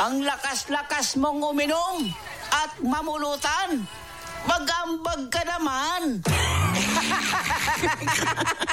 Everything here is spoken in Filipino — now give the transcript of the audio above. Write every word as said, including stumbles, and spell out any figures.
Ang lakas-lakas mong uminom at mamulutan. Magambag ka naman.